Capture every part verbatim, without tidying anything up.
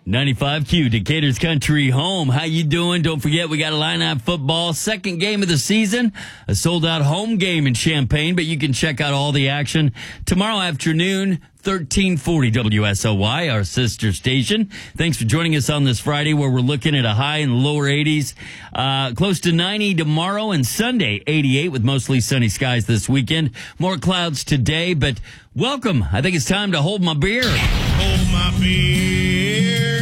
ninety-five Q, Decatur's Country Home. How you doing? Don't forget, we got Illini football, second game of the season, a sold-out home game in Champaign, but you can check out all the action tomorrow afternoon, thirteen forty W S O Y, our sister station. Thanks for joining us on this Friday, where we're looking at a high in the lower eighties, uh, close to ninety tomorrow, and Sunday, eighty-eight, with mostly sunny skies this weekend. More clouds today, but welcome. I think it's time to hold my beer. Hold my beer.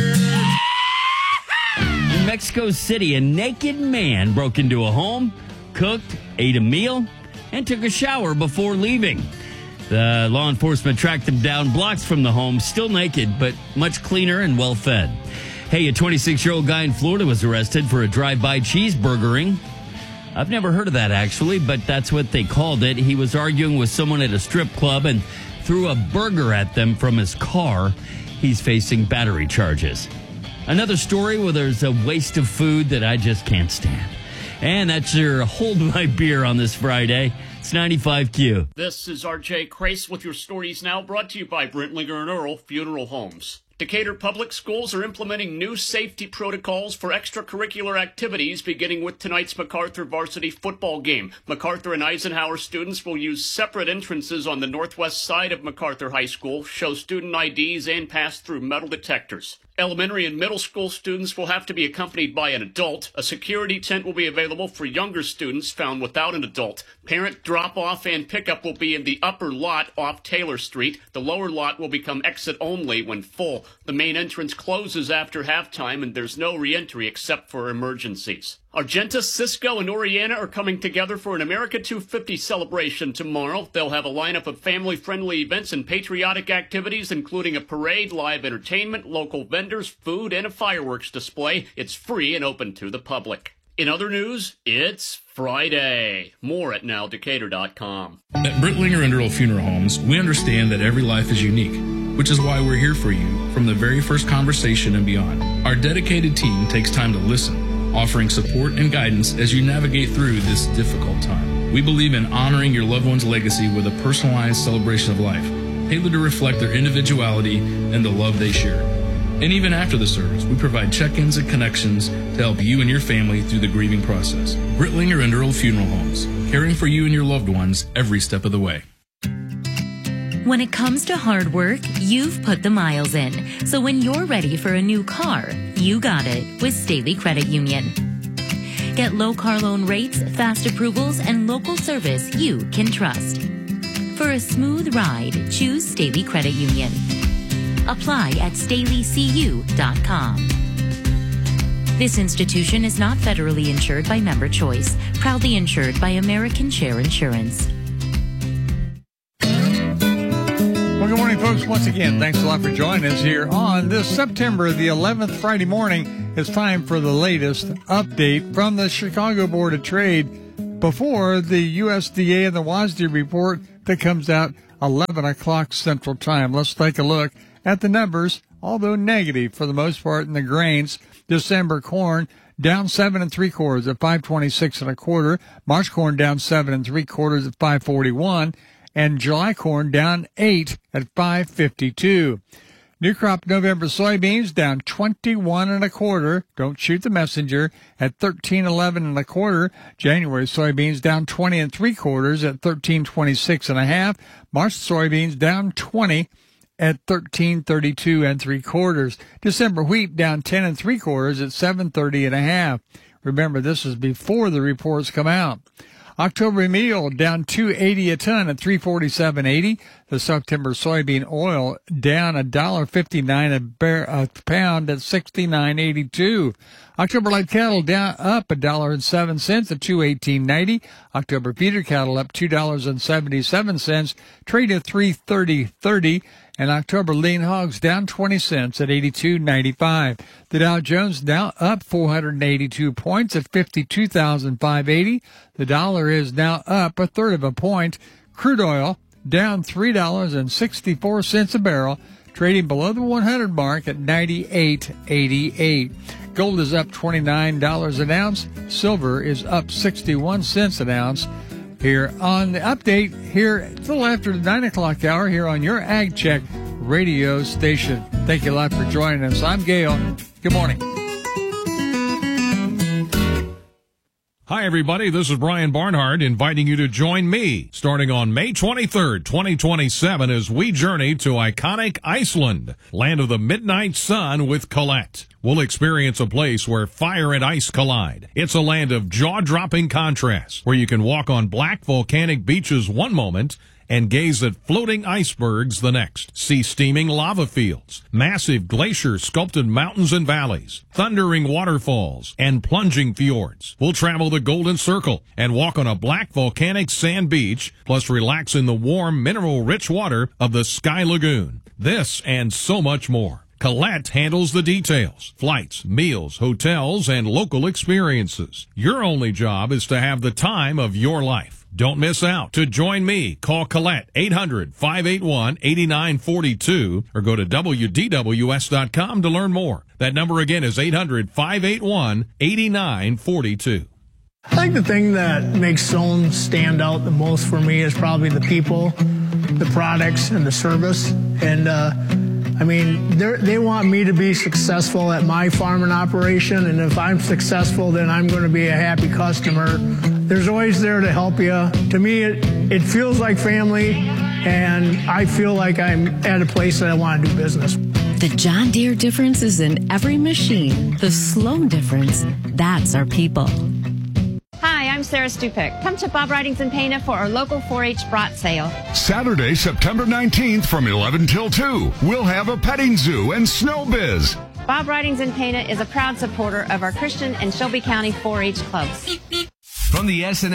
In Mexico City, a naked man broke into a home, cooked, ate a meal, and took a shower before leaving. The law enforcement tracked him down blocks from the home, still naked, but much cleaner and well-fed. Hey, a twenty-six-year-old guy in Florida was arrested for a drive-by cheeseburgering. I've never heard of that, actually, but that's what they called it. He was arguing with someone at a strip club and threw a burger at them from his car. He's facing battery charges. Another story where there's a waste of food that I just can't stand. And that's your Hold My Beer on this Friday. It's ninety-five Q. This is R J Crace with your stories now, brought to you by Brentlinger and Earl Funeral Homes. Decatur Public Schools are implementing new safety protocols for extracurricular activities beginning with tonight's MacArthur varsity football game. MacArthur and Eisenhower students will use separate entrances on the northwest side of MacArthur High School, show student I Ds, and pass through metal detectors. Elementary and middle school students will have to be accompanied by an adult. A security tent will be available for younger students found without an adult. Parent drop-off and pickup will be in the upper lot off Taylor Street. The lower lot will become exit only when full. The main entrance closes after halftime, and there's no re-entry except for emergencies. Argenta, Cisco, and Oriana are coming together for an America two fifty celebration tomorrow. They'll have a lineup of family-friendly events and patriotic activities, including a parade, live entertainment, local vendors, food, and a fireworks display. It's free and open to the public. In other news, it's Friday. More at now decatur dot com. At Brentlinger and Earl Funeral Homes, we understand that every life is unique, which is why we're here for you from the very first conversation and beyond. Our dedicated team takes time to listen, offering support and guidance as you navigate through this difficult time. We believe in honoring your loved one's legacy with a personalized celebration of life, tailored to reflect their individuality and the love they share. And even after the service, we provide check-ins and connections to help you and your family through the grieving process. Brentlinger and Earl Funeral Homes, caring for you and your loved ones every step of the way. When it comes to hard work, you've put the miles in. So when you're ready for a new car, you got it with Staley Credit Union. Get low car loan rates, fast approvals, and local service you can trust. For a smooth ride, choose Staley Credit Union. Apply at staley c u dot com. This institution is not federally insured by Member Choice, proudly insured by American Share Insurance. Well, good morning, folks. Once again, thanks a lot for joining us here on this September the eleventh, Friday morning. It's time for the latest update from the Chicago Board of Trade before the U S D A and the W A S D report that comes out eleven o'clock Central Time. Let's take a look at the numbers, although negative for the most part in the grains. December corn down seven and three quarters at five twenty-six and a quarter. March corn down seven and three quarters at five forty-one. And July corn down eight at five fifty-two. New crop November soybeans down twenty-one and a quarter. Don't shoot the messenger at thirteen eleven and a quarter. January soybeans down twenty and three quarters at thirteen twenty-six and a half. March soybeans down twenty at thirteen thirty-two and three quarters. December wheat down ten and three quarters at seven thirty and a half. Remember, this is before the reports come out. October meal down two eighty a ton at three forty-seven eighty. The September soybean oil down one dollar fifty-nine a, bar- a pound at sixty-nine eighty-two. October light cattle down up one dollar and seven cents at two eighteen ninety. October feeder cattle up two dollars and seventy-seven cents, trade at three thirty thirty. And October lean hogs down twenty cents at eighty-two ninety-five. The Dow Jones now up four hundred eighty-two points at fifty-two thousand five hundred eighty. The dollar is now up a third of a point. Crude oil down three dollars and sixty-four cents a barrel, trading below the one hundred mark at ninety-eight eighty-eight. Gold is up twenty-nine dollars an ounce. Silver is up sixty-one cents an ounce. Here on the update, here a little after the nine o'clock hour, here on your Ag Check radio station. Thank you a lot for joining us. I'm Gail. Good morning. Hi, everybody. This is Brian Barnhart inviting you to join me starting on May twenty-third, twenty twenty-seven as we journey to iconic Iceland, land of the midnight sun with Colette. We'll experience a place where fire and ice collide. It's a land of jaw-dropping contrasts where you can walk on black volcanic beaches one moment and gaze at floating icebergs the next. See steaming lava fields, massive glacier-sculpted mountains and valleys, thundering waterfalls, and plunging fjords. We'll travel the Golden Circle and walk on a black volcanic sand beach, plus relax in the warm, mineral-rich water of the Sky Lagoon. This and so much more. Colette handles the details, flights, meals, hotels, and local experiences. Your only job is to have the time of your life. Don't miss out. To join me, call Colette eight hundred, five eight one, eight nine four two or go to W D W S dot com to learn more. That number again is eight hundred, five eight one, eight nine four two. I think the thing that makes Zone stand out the most for me is probably the people, the products, and the service. And, uh, I mean, they want me to be successful at my farming operation, and if I'm successful, then I'm going to be a happy customer. There's always there to help you. To me, it, it feels like family, and I feel like I'm at a place that I want to do business. The John Deere difference is in every machine. The Sloan difference, that's our people. Hi, I'm Sarah Stupik. Come to Bob Ridings in Pana for our local four H brat sale. Saturday, September nineteenth from eleven till two. We'll have a petting zoo and snow biz. Bob Ridings in Pana is a proud supporter of our Christian and Shelby County four H clubs. From the S and